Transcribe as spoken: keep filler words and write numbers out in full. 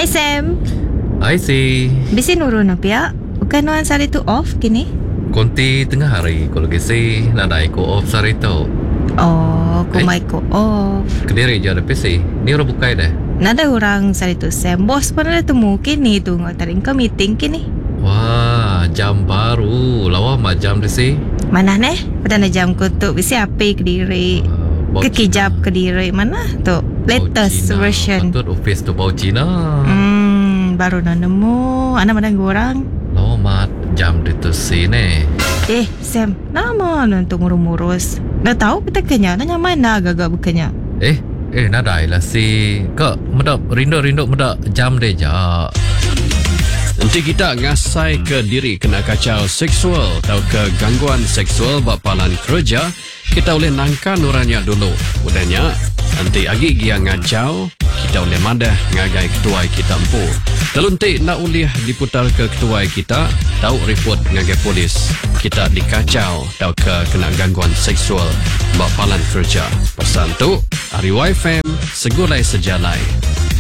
Hai Sam. Hai si. Bisi nurun na pia. Bukan nuan sari tu off kini? Konti tengah hari kalau gisi nadai ko off sari tu. Oh, kumai ko off. Kediri je ada P C. Ni orang bukai dah. Nada orang sari tu Sam. Bos pun ada temu kini tu ngatarin ke meeting kini. Wah, jam baru. Lawa mak jam di si. Mana neh? Pada jam ko tu bisi api kediri. Uh, Kekijap kediri mana tu? Latest Cina. version. Patut office tu bau Cina. Hmm, baru nak nemu. Anak mana orang? Lawa mak jam di tu si ni. Eh, Sam, nama nanti ngurus-ngurus. Dah tahu kita kenya, nanya mana agak-agak bukannya. Eh, eh nadai lah si. Kak, medap rindu-rindu medap jam deh ja. Nanti kita ngasai ke diri kena kacau seksual atau ke gangguan seksual bapalan kerja, kita boleh nangka nuranya dulu. Udahnya, nanti agi dia ngajau, kita boleh madah ngagai ketua kita empu. Kalau nanti nak uliah diputar ke ketua kita, tahu report ngagai polis. Kita dikacau atau ke kena gangguan seksual bapalan kerja. Pesan tu, Ari Y F M, segulai sejalai.